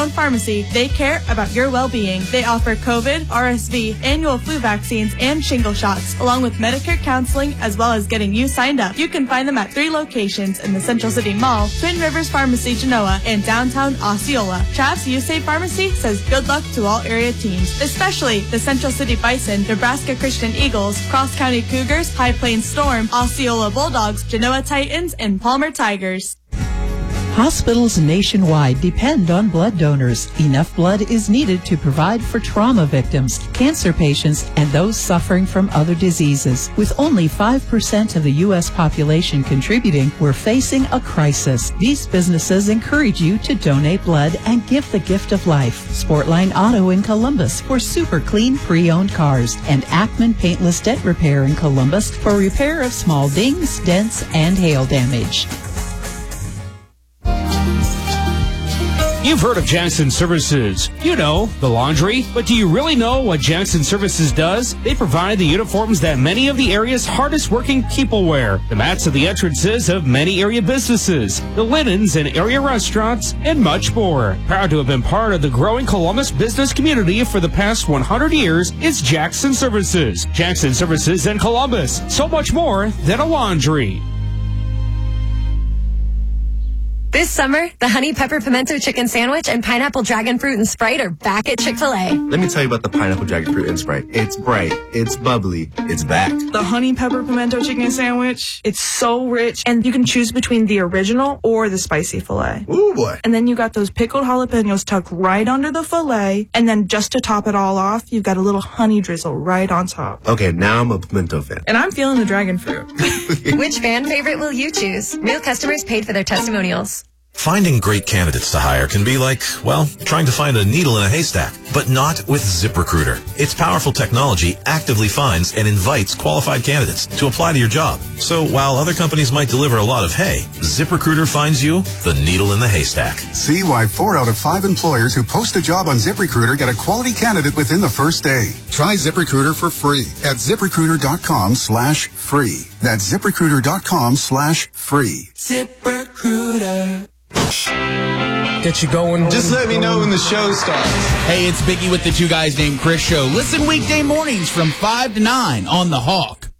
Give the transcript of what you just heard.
family-owned pharmacy, they care about your well-being. They offer COVID, RSV, annual flu vaccines, and shingle shots, along with Medicare counseling, as well as getting you signed up. You can find them at 3 locations in the Central City Mall, Twin Rivers Pharmacy Genoa, and downtown Osceola. Chavs USA Pharmacy says good luck to all area teams, especially the Central City Bison, Nebraska Christian Eagles, Cross County Cougars, High Plains Storm, Osceola Bulldogs, Genoa Titans, and Palmer Tigers. Hospitals nationwide depend on blood donors. Enough blood is needed to provide for trauma victims, cancer patients, and those suffering from other diseases. With only 5% of the U.S. population contributing, we're facing a crisis. These businesses encourage you to donate blood and give the gift of life. Sportline Auto in Columbus for super clean pre-owned cars, and Ackman Paintless Dent Repair in Columbus for repair of small dings, dents, and hail damage. You've heard of Jackson Services. You know, the laundry. But do you really know what Jackson Services does? They provide the uniforms that many of the area's hardest working people wear, the mats at the entrances of many area businesses, the linens in area restaurants, and much more. Proud to have been part of the growing Columbus business community for the past 100 years, it's Jackson Services. Jackson Services in Columbus. So much more than a laundry. This summer, the Honey Pepper Pimento Chicken Sandwich and Pineapple Dragon Fruit and Sprite are back at Chick-fil-A. Let me tell you about the Pineapple Dragon Fruit and Sprite. It's bright, it's bubbly, it's back. The Honey Pepper Pimento Chicken Sandwich, it's so rich, and you can choose between the original or the spicy filet. Ooh, boy. And then you got those pickled jalapenos tucked right under the filet, and then just to top it all off, you've got a little honey drizzle right on top. Okay, now I'm a pimento fan. And I'm feeling the dragon fruit. Which fan favorite will you choose? Real customers paid for their testimonials. Finding great candidates to hire can be like, well, trying to find a needle in a haystack, but not with ZipRecruiter. Its powerful technology actively finds and invites qualified candidates to apply to your job. So while other companies might deliver a lot of hay, ZipRecruiter finds you the needle in the haystack. See why 4 out of 5 employers who post a job on ZipRecruiter get a quality candidate within the first day. Try ZipRecruiter for free at ZipRecruiter.com/free. That's ZipRecruiter.com/free. ZipRecruiter. Get you going. Just let me know when the show starts. Hey, it's Biggie with the Two Guys Named Chris show. Listen weekday mornings from 5 to 9 on The Hawk.